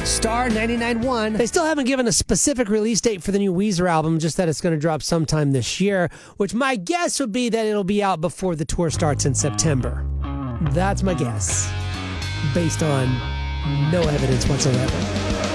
Star 99.1. They still haven't given a specific release date for the new Weezer album, just that it's going to drop sometime this year, which my guess would be that it'll be out before the tour starts in September. That's my guess, based on no evidence whatsoever.